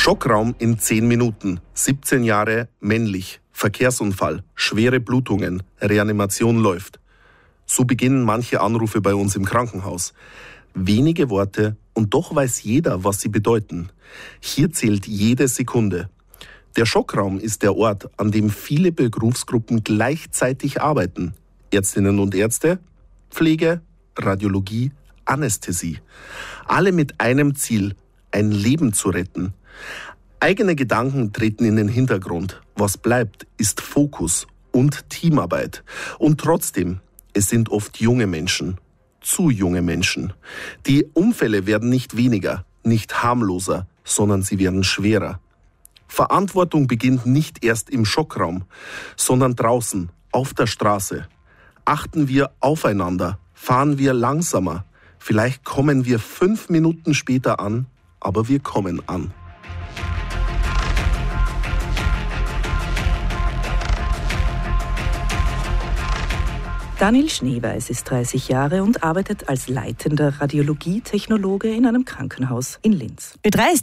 Schockraum in 10 Minuten, 17 Jahre, männlich, Verkehrsunfall, schwere Blutungen, Reanimation läuft. So beginnen manche Anrufe bei uns im Krankenhaus. Wenige Worte und doch weiß jeder, was sie bedeuten. Hier zählt jede Sekunde. Der Schockraum ist der Ort, an dem viele Berufsgruppen gleichzeitig arbeiten. Ärztinnen und Ärzte, Pflege, Radiologie, Anästhesie. Alle mit einem Ziel, ein Leben zu retten. Eigene Gedanken treten in den Hintergrund. Was bleibt, ist Fokus und Teamarbeit. Und trotzdem, es sind oft junge Menschen. Zu junge Menschen. Die Unfälle werden nicht weniger, nicht harmloser, sondern sie werden schwerer. Verantwortung beginnt nicht erst im Schockraum, sondern draußen, auf der Straße. Achten wir aufeinander, fahren wir langsamer. Vielleicht kommen wir 5 Minuten später an, aber wir kommen an. Daniel Schneeweiß ist 30 Jahre und arbeitet als leitender Radiologietechnologe in einem Krankenhaus in Linz.